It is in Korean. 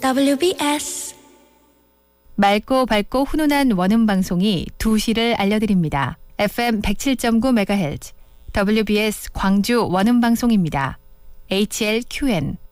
WBS 맑고 밝고 훈훈한 원음 방송이 2시를 알려드립니다. FM 107.9MHz WBS 광주 원음 방송입니다. HLQN